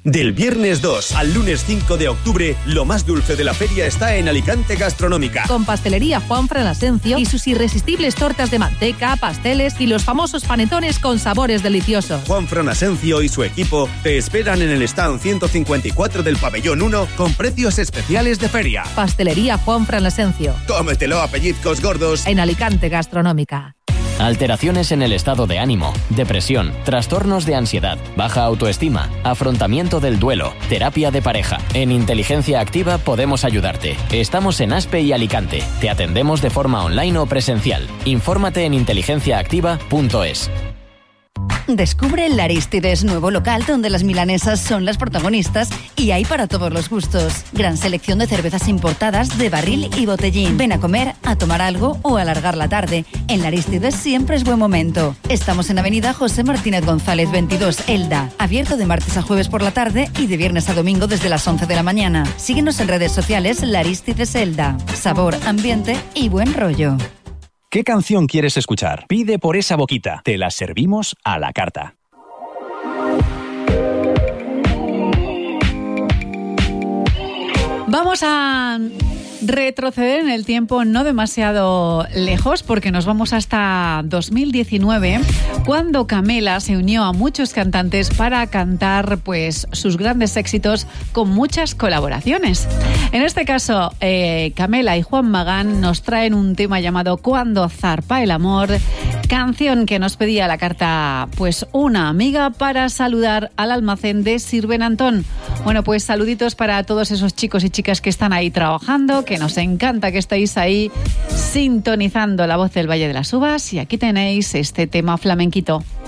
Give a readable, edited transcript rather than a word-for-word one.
Del viernes 2 al lunes 5 de octubre, lo más dulce de la feria está en Alicante Gastronómica. Con Pastelería Juanfran Asencio y sus irresistibles tortas de manteca, pasteles y los famosos panetones con sabores deliciosos. Juanfran Asencio y su equipo te esperan en el stand 154 del pabellón 1 con precios especiales de feria. Pastelería Juanfran Asencio. Cómetelo a pellizcos gordos. En Alicante Gastronómica. Alteraciones en el estado de ánimo, depresión, trastornos de ansiedad, baja autoestima, afrontamiento del duelo, terapia de pareja. En Inteligencia Activa podemos ayudarte. Estamos en Aspe y Alicante. Te atendemos de forma online o presencial. Infórmate en inteligenciaactiva.es. Descubre el Arístides, nuevo local donde las milanesas son las protagonistas y hay para todos los gustos. Gran selección de cervezas importadas de barril y botellín. Ven a comer, a tomar algo o a alargar la tarde. En la Arístides siempre es buen momento. Estamos en Avenida José Martínez González 22, Elda. Abierto de martes a jueves por la tarde y de viernes a domingo desde las 11 de la mañana. Síguenos en redes sociales La Arístides Elda. Sabor, ambiente y buen rollo. ¿Qué canción quieres escuchar? Pide por esa boquita. Te la servimos a la carta. Vamos a retroceder en el tiempo no demasiado lejos porque nos vamos hasta 2019 cuando Camela se unió a muchos cantantes para cantar pues sus grandes éxitos con muchas colaboraciones. En este caso Camela y Juan Magán nos traen un tema llamado Cuando zarpa el amor, canción que nos pedía la carta pues una amiga para saludar al almacén de Sir Benantón. Bueno, pues saluditos para todos esos chicos y chicas que están ahí trabajando, que nos encanta que estéis ahí sintonizando la voz del Valle de las Uvas, y aquí tenéis este tema flamenquito.